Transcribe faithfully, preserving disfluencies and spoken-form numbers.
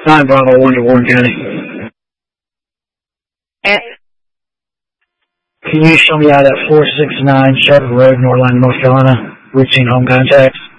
nine Bravo one to Warren County. And Can you show me out at four six nine Shepherd Road in Orlando, North Carolina? Routine home contacts.